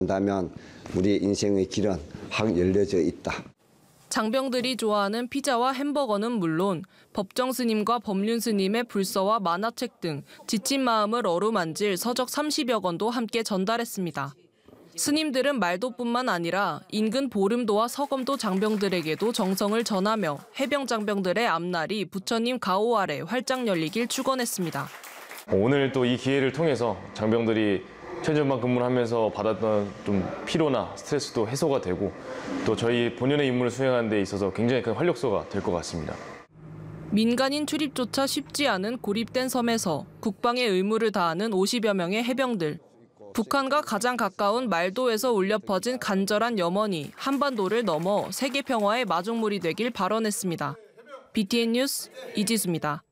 한다면 우리 인생의 길은 확 열려져 있다. 장병들이 좋아하는 피자와 햄버거는 물론 법정 스님과 법륜 스님의 불서와 만화책 등 지친 마음을 어루만질 서적 30여 권도 함께 전달했습니다. 스님들은 말도뿐만 아니라 인근 보름도와 서검도 장병들에게도 정성을 전하며 해병 장병들의 앞날이 부처님 가호 아래 활짝 열리길 축원했습니다. 오늘 또 이 기회를 통해서 장병들이 최전방 근무를 하면서 받았던 좀 피로나 스트레스도 해소가 되고 또 저희 본연의 임무를 수행하는 데 있어서 굉장히 큰 활력소가 될 것 같습니다. 민간인 출입조차 쉽지 않은 고립된 섬에서 국방의 의무를 다하는 50여 명의 해병들. 북한과 가장 가까운 말도에서 울려 퍼진 간절한 염원이 한반도를 넘어 세계 평화의 마중물이 되길 발언했습니다. BTN 뉴스 이지수입니다.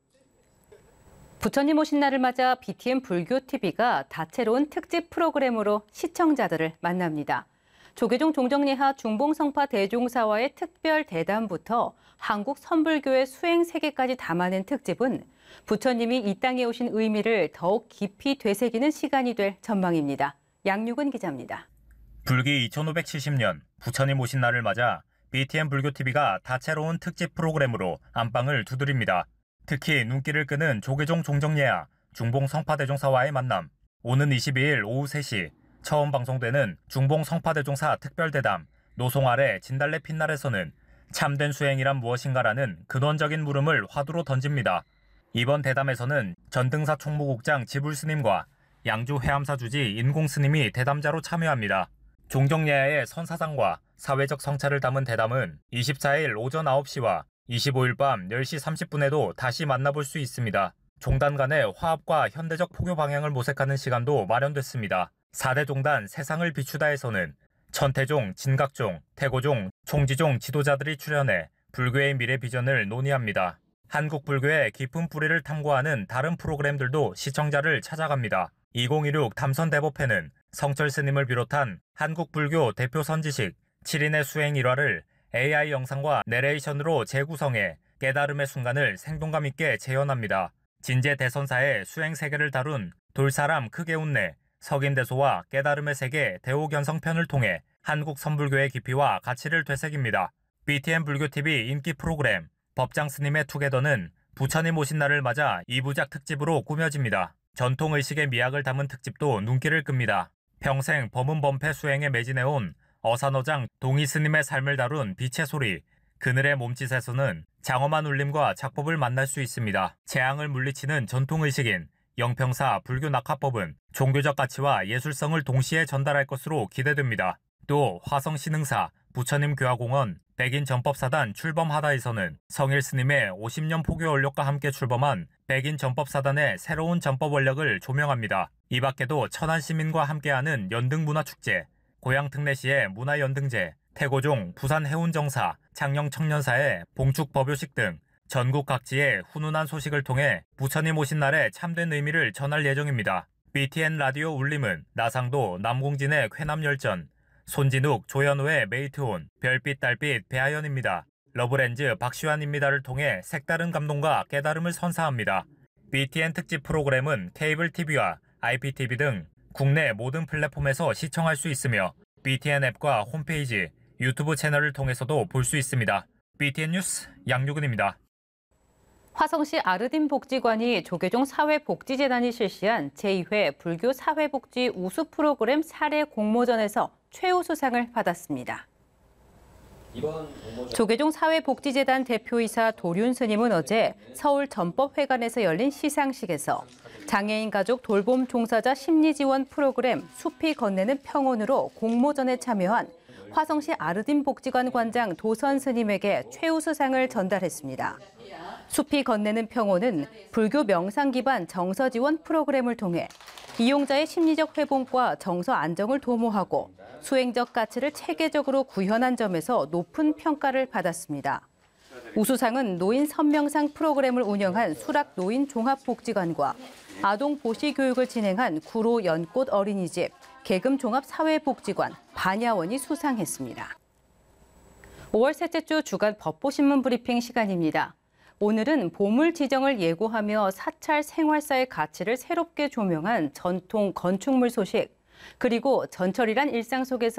부처님 오신 날을 맞아 BTN 불교TV가 다채로운 특집 프로그램으로 시청자들을 만납니다. 조계종 종정예하 중봉성파 대종사와의 특별 대담부터 한국 선불교의 수행 세계까지 담아낸 특집은 부처님이 이 땅에 오신 의미를 더욱 깊이 되새기는 시간이 될 전망입니다. 양육은 기자입니다. 불기 2570년 부처님 오신 날을 맞아 BTN 불교TV가 다채로운 특집 프로그램으로 안방을 두드립니다. 특히 눈길을 끄는 조계종 종정예하 중봉성파대종사와의 만남. 오는 22일 오후 3시 처음 방송되는 중봉성파대종사 특별대담 노송 아래 진달래 핀날에서는 참된 수행이란 무엇인가라는 근원적인 물음을 화두로 던집니다. 이번 대담에서는 전등사 총무국장 지불스님과 양주 해암사 주지 인공스님이 대담자로 참여합니다. 종정예하의 선사상과 사회적 성찰을 담은 대담은 24일 오전 9시와 25일 밤 10시 30분에도 다시 만나볼 수 있습니다. 종단 간의 화합과 현대적 포교 방향을 모색하는 시간도 마련됐습니다. 4대 종단 세상을 비추다에서는 천태종, 진각종, 태고종, 총지종 지도자들이 출연해 불교의 미래 비전을 논의합니다. 한국 불교의 깊은 뿌리를 탐구하는 다른 프로그램들도 시청자를 찾아갑니다. 2016 탐선대법회는 성철 스님을 비롯한 한국 불교 대표 선지식 7인의 수행 일화를 AI 영상과 내레이션으로 재구성해 깨달음의 순간을 생동감 있게 재현합니다. 진제 대선사의 수행 세계를 다룬 돌사람 크게 웃네, 석인대소와 깨달음의 세계 대오견성편을 통해 한국 선불교의 깊이와 가치를 되새깁니다. BTN 불교TV 인기 프로그램 법장 스님의 투게더는 부처님 오신 날을 맞아 2부작 특집으로 꾸며집니다. 전통의식의 미학을 담은 특집도 눈길을 끕니다. 평생 범은범패 수행에 매진해온 어산어장 동의스님의 삶을 다룬 빛의 소리, 그늘의 몸짓에서는 장엄한 울림과 작법을 만날 수 있습니다. 재앙을 물리치는 전통의식인 영평사 불교낙하법은 종교적 가치와 예술성을 동시에 전달할 것으로 기대됩니다. 또 화성신흥사 부처님 교화공원 백인 전법사단 출범하다에서는 성일 스님의 50년 포교 원력과 함께 출범한 백인 전법사단의 새로운 전법 원력을 조명합니다. 이 밖에도 천안 시민과 함께하는 연등문화축제, 고향 특례시의 문화연등제, 태고종 부산해운정사, 창녕청년사의 봉축법요식 등 전국 각지의 훈훈한 소식을 통해 부처님 오신 날의 참된 의미를 전할 예정입니다. BTN 라디오 울림은 나상도 남공진의 쾌남열전, 손진욱 조현우의 메이트온, 별빛 달빛 배아연입니다. 러브렌즈 박시환입니다를 통해 색다른 감동과 깨달음을 선사합니다. BTN 특집 프로그램은 케이블 TV와 IPTV 등 국내 모든 플랫폼에서 시청할 수 있으며 BTN 앱과 홈페이지, 유튜브 채널을 통해서도 볼 수 있습니다. BTN 뉴스 양유근입니다. 화성시 아르딘 복지관이 조계종 사회복지재단이 실시한 제2회 불교 사회복지 우수 프로그램 사례 공모전에서 최우수상을 받았습니다. 조계종 사회복지재단 대표이사 도륜 스님은 어제 서울 전법회관에서 열린 시상식에서 장애인 가족 돌봄 종사자 심리지원 프로그램 숲이 건네는 평온으로 공모전에 참여한 화성시 아르딘 복지관 관장 도선 스님에게 최우수상을 전달했습니다. 숲이 건네는 평온은 불교 명상 기반 정서 지원 프로그램을 통해 이용자의 심리적 회복과 정서 안정을 도모하고 수행적 가치를 체계적으로 구현한 점에서 높은 평가를 받았습니다. 우수상은 노인 선명상 프로그램을 운영한 수락 노인 종합복지관과 아동 보시 교육을 진행한 구로 연꽃 어린이집, 계금 종합 사회복지관, 반야원이 수상했습니다. 5월 셋째 주 주간 법보신문 브리핑 시간입니다. 오늘은 보물 지정을 예고하며 사찰 생활사의 가치를 새롭게 조명한 전통 건축물 소식, 그리고 전철이란 일상 속에서